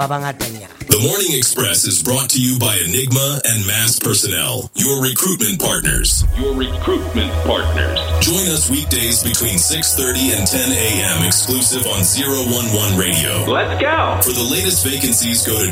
The Morning Express is brought to you by Enigma and Mass Personnel, your recruitment partners. Join us weekdays between 6:30 and 10 a.m. exclusive on 011 Radio. Let's go. For the latest vacancies, go to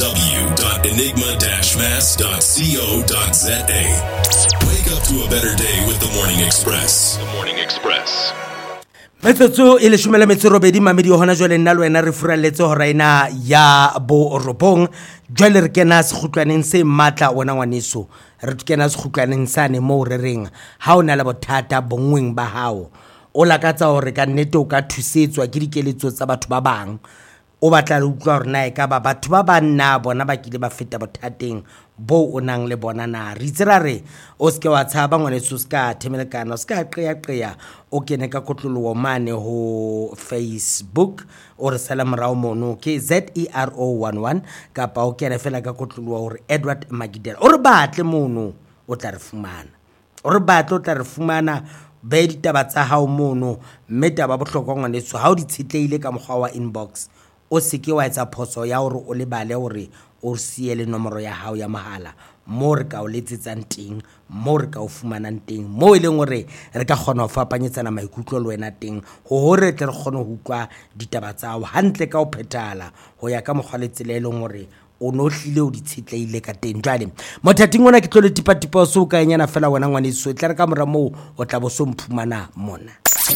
www.enigma-mass.co.za. Wake up to a better day with The Morning Express. The Morning Express. Metsotso e le shumela metsorobedi mamedi hona jwale nna le wena re furalletse ho raina ya bo robong jwale re kena sekhutlwaneng se matla wona ngwaneso re kena sekhutlwaneng sane mo re reng ha ona le bothata bongweng ba hao o lakatsa hore ka nnete o ka thusetswa ke dikeletso tsa batho ba bang o batla le utlwa hore na e ka ba batho ba banna bona ba kile ba feta bothateng bo o nang le bona na re tsira re o ske wa tshaba ngwaneso ska themelekana o ska qeya o kene ka kotlolowo mane ho Facebook o re sala morao mono ke ZERO11 kapa o kene fela ka kotlolowo hore Edward Magidela o re batle mono o tla re fumana o re batle o tla re fumana be ditaba tsa hao mono mme taba bohlokwa ngwaneso ha o di tshitleile ka mokgwa wa inbox o seke wa etsa phoso ya hore o lebale hore o siele nomoro ya hao ya mahala mo re ka o letsetsang teng mo re ka o fumanang teng mo e leng hore re ka kgona ho fapanyetsana maikutlo le wena teng ho hore tle re kgone ho utlwa ditaba tsa hao hantle ka o phethala ho ya ka mokgwa le tsela e leng hore o no hlile o di tshitleile ka teng jwale mothating ona ke tlo le tipa o so ka nyana fela wena ngwaneso tla re ka mora mo o tla bo so mphumana mona